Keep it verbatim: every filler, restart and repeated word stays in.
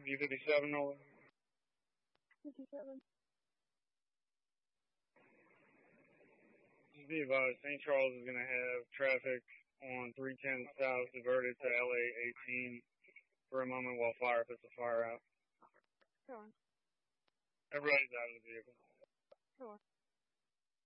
U fifty-seven over. fifty-seven. Be advised, Saint Charles is going to have traffic on three ten South diverted to L A eighteen for a moment while fire puts the fire out. Sure. Everybody's out of the vehicle. Sure.